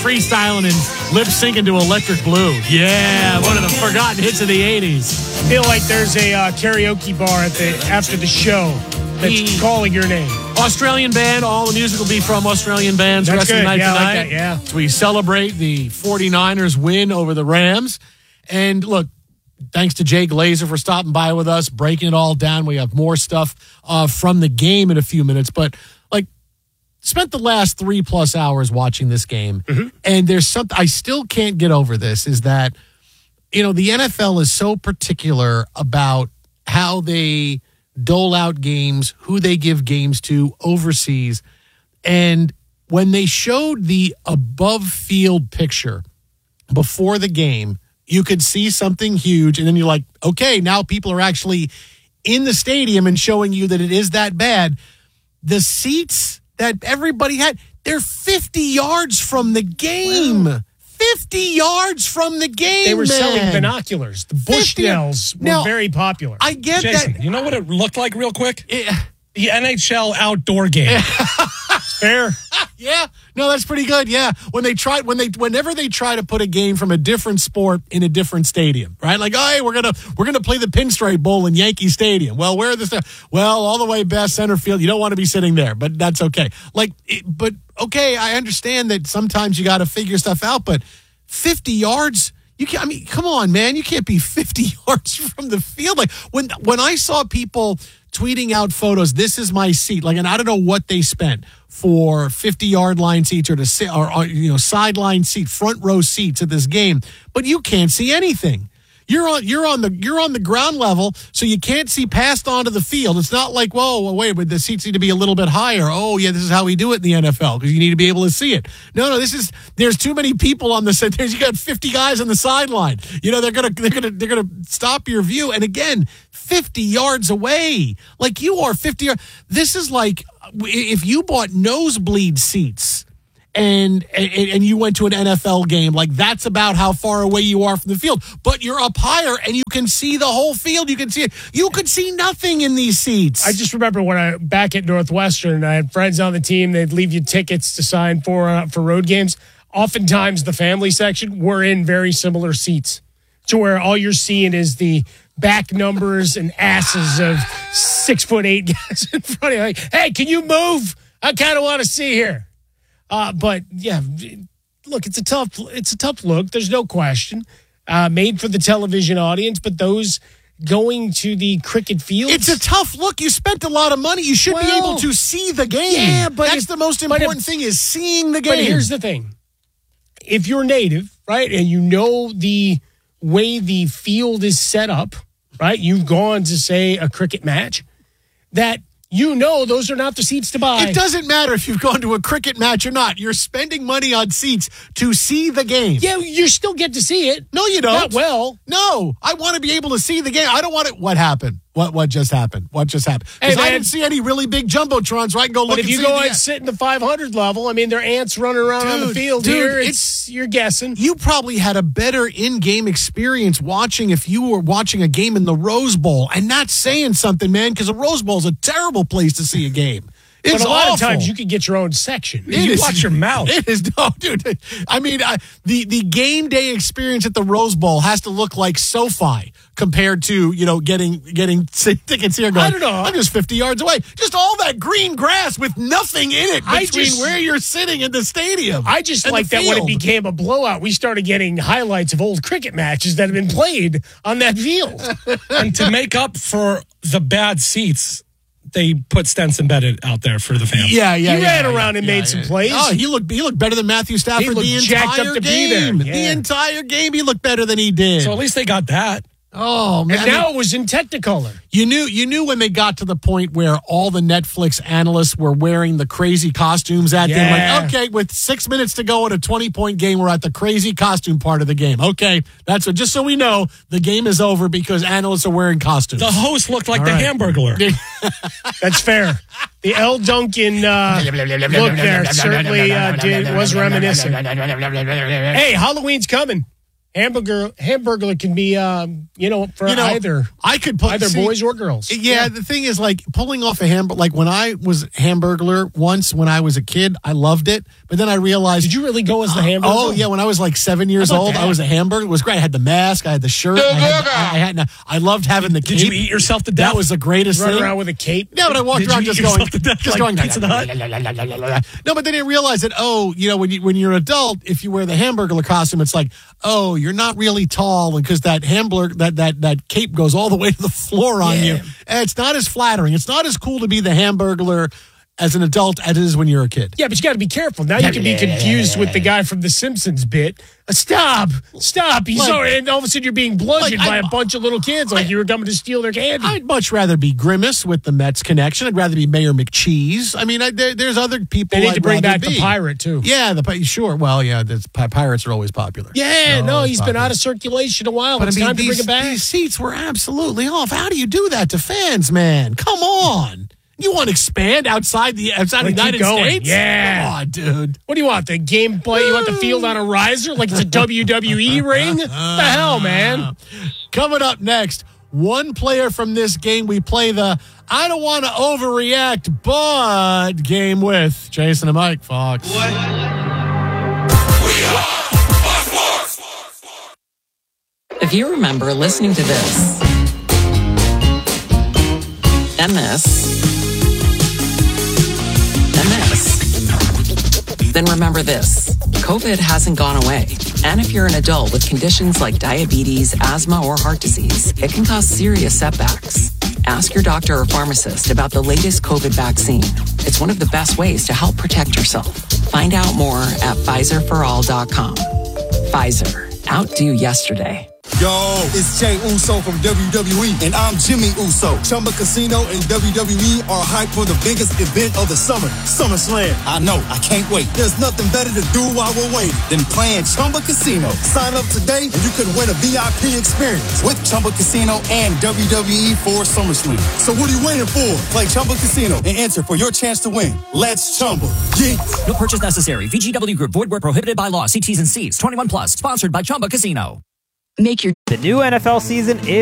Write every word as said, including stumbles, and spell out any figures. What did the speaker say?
freestyling and lip syncing to Electric Blue. Yeah, one of the forgotten hits of the eighties. I feel like there's a uh, karaoke bar at the after the show that's The- calling your name. Australian band. All the music will be from Australian bands. That's Rest of good. the night Yeah, I like tonight. that, yeah. So we celebrate the 49ers win over the Rams. And look, thanks to Jay Glazer for stopping by with us, breaking it all down. We have more stuff uh, from the game in a few minutes. But, like, spent the last three plus hours watching this game. Mm-hmm. And there's something I still can't get over this is that, you know, the N F L is so particular about how they dole out games, who they give games to overseas. And when they showed the above field picture before the game, you could see something huge. And then you're like, okay, now people are actually in the stadium and showing you that it is that bad. The seats that everybody had, they're fifty yards from the game. Wow. fifty yards from the game. They were man. selling binoculars. The Bushnells were Now, very popular. I get Jason, that. you know what it looked like real quick? It- The N H L outdoor game. Fair. Yeah, no, that's pretty good. Yeah, when they try, when they, whenever they try to put a game from a different sport in a different stadium, right? Like, oh, hey, we're gonna we're gonna play the Pinstripe Bowl in Yankee Stadium. Well, where are the well, all the way past center field. You don't want to be sitting there, but that's okay. Like, it, but okay, I understand that sometimes you got to figure stuff out, but fifty yards. You can't. I mean, come on, man. You can't be fifty yards from the field. Like when when I saw people tweeting out photos, this is my seat. Like, and I don't know what they spent for fifty-yard line seats or to sit or, or you know sideline seat, front row seats at this game, but you can't see anything. You're on you're on the you're on the ground level, so you can't see past onto the field. It's not like, whoa, well, wait, but the seats need to be a little bit higher. Oh, yeah, this is how we do it in the N F L because you need to be able to see it. No, no, this is there's too many people on the set. There's you got fifty guys on the sideline. You know they're gonna they're gonna they're gonna stop your view. And again, fifty yards away, like you are fifty yards. This is like if you bought nosebleed seats. And, and and you went to an N F L game, like that's about how far away you are from the field. But you're up higher and you can see the whole field. You can see it. You could see nothing in these seats. I just remember when I back at Northwestern, I had friends on the team. They'd leave you tickets to sign for uh, for road games. Oftentimes, the family section were in very similar seats, to where all you're seeing is the back numbers and asses of six foot eight guys in front of you. Like, hey, can you move? I kind of want to see here. Uh, but yeah, look, it's a tough, it's a tough look. There's no question. Uh, made for the television audience, but those going to the cricket fields, it's a tough look. You spent a lot of money. You should be Well, able to see the game. yeah, but that's if- the most but if- important thing is seeing the game. But here's the thing. If you're native, right, and you know the way the field is set up, right, you've gone to, say, a cricket match, that you know those are not the seats to buy. It doesn't matter if you've gone to a cricket match or not. You're spending money on seats to see the game. Yeah, you still get to see it. No, you don't. Not well. No, I want to be able to see the game. I don't want it. What happened? What what just happened? What just happened? Hey, Because I man. didn't see any really big jumbotrons where I can go look But if and you see go the- and sit in the five hundred level, I mean, there are ants running around on the Dude, field dude, here. it's- It's, you're guessing. You probably had a better in-game experience watching if you were watching a game in the Rose Bowl, and not saying something, man, because the Rose Bowl is a terrible place to see a game. It's But a lot awful. of times you could get your own section. It You is- watch your mouth. It is no, dude. I mean, I, the the game day experience at the Rose Bowl has to look like SoFi compared to you know getting getting tickets here. Going, I don't know. I'm just fifty yards away. Just all that green grass with nothing in it I between just- where you're sitting in the stadium. I just and like the that when it field. became a blowout, we started getting highlights of old cricket matches that have been played on that field. And to make up for the bad seats, they put Stenson Bennett out there for the fans. Yeah, yeah, He yeah, ran yeah, around and yeah, made yeah. some plays. Oh, he looked he looked better than Matthew Stafford looked the jacked entire up to be there. game. Yeah. The entire game, he looked better than he did. So at least they got that. oh man, And now it was in Technicolor. You knew you knew when they got to the point where all the Netflix analysts were wearing the crazy costumes at them. Yeah. Like, okay, with six minutes to go in a twenty-point game, we're at the crazy costume part of the game. Okay, that's what, just so we know, the game is over because analysts are wearing costumes. The host looked like All the right. Hamburglar. That's fair. The L. Duncan uh, look there certainly uh, did, was reminiscent. Hey, Halloween's coming. Hamburger Hamburglar can be, um, you know, for You know, either I could put either see, boys or girls. Yeah, the thing is, like, pulling off a hamburger, like, when I was Hamburglar once when I was a kid, I loved it. But then I realized. Did you really go as the Hamburger? Oh, yeah. When I was like seven years How about old, that? I was a Hamburger. It was great. I had the mask, I had the shirt. I, had, I, had, I loved having the cape. Did you eat yourself to death? That was the greatest Run thing. around with a cape. Yeah, but I walked Did around you just eat going, yourself to death just like going. Pizza Hut? No, but then I realized that, oh, you know, when you when you're an adult, if you wear the Hamburglar costume, it's like, oh, you're not really tall, and because that hamburger, that that that cape goes all the way to the floor on Yeah. you, and it's not as flattering. It's not as cool to be the Hamburglar as an adult as it is when you're a kid. Yeah, but you got to be careful. Now you can be confused with the guy from the Simpsons bit. Uh, stop, stop! He's Like- so, and all of a sudden you're being bludgeoned Like, by I- a bunch of little kids, like I- you were coming to steal their candy. I'd much rather be Grimace with the Mets connection. I'd rather be Mayor McCheese. I mean, I, there, there's other people. they need I'd to bring rather back the be. pirate too. Yeah, the pi- sure. Well, yeah, the pi- pirates are always popular. Yeah, They're no, always he's been popular. out of circulation a while. But it's I mean, time to these, bring it back. these seats were absolutely off. How do you do that to fans, man? Come on. You want to expand outside the outside Like, the United keep going. States? Yeah. Come on, dude. What do you want? The gameplay? You want the field on a riser like it's a W W E ring? What the hell, man? Coming up next, one player from this game we play the I don't want to overreact, but game with Jason and Mike Fox. If you remember listening to this and this and this, then remember this. COVID hasn't gone away. And if you're an adult with conditions like diabetes, asthma, or heart disease, it can cause serious setbacks. Ask your doctor or pharmacist about the latest COVID vaccine. It's one of the best ways to help protect yourself. Find out more at Pfizer for all dot com. Pfizer. Outdo yesterday. Yo, it's Jay Uso from W W E, and I'm Jimmy Uso. Chumba Casino and W W E are hyped for the biggest event of the summer, SummerSlam. I know, I can't wait. There's nothing better to do while we're waiting than playing Chumba Casino. Sign up today, and you could win a V I P experience with Chumba Casino and W W E for SummerSlam. So what are you waiting for? Play Chumba Casino and enter for your chance to win. Let's Chumba. Yeah. No purchase necessary. V G W Group. Void where prohibited by law. See T's and C's. twenty-one plus. Sponsored by Chumba Casino. Make your The new N F L season is